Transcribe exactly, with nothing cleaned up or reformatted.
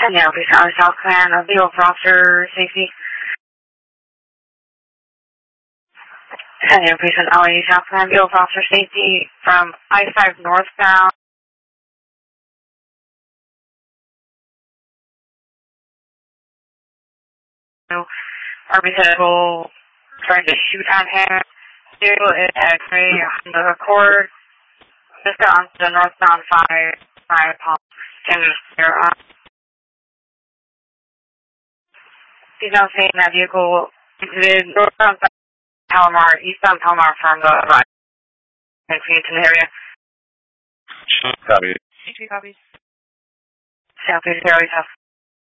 And now, please, our South Command of vehicle for officer safety. And now, please, L A South Command vehicle for officer safety from I five northbound. Army vehicle trying to shoot at him. Vehicle is X-ray on the record. Just got onto the northbound five, five Palm. Standard clear up. He's now saying that vehicle exited northbound Palomar, eastbound Palomar from the right in Phoenixton area. Copy. Three copies. South East Area,